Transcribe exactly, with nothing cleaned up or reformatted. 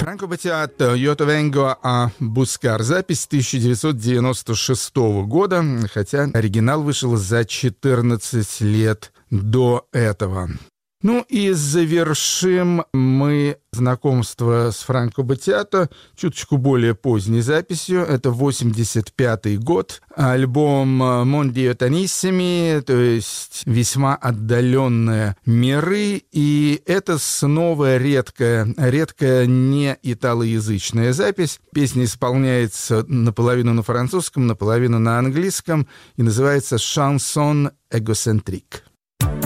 Франко Баттиато «Io te vengo a buscar». Запись тысяча девятьсот девяносто шестого года, хотя оригинал вышел за четырнадцать лет до этого. Ну и завершим мы знакомство с Франко Баттиато чуточку более поздней записью. Это восемьдесят пятый год. Альбом «Mondi Lontanissimi», то есть весьма отдаленные миры. И это снова редкая, редкая не италоязычная запись. Песня исполняется наполовину на французском, наполовину на английском и называется «Chanson égocentrique».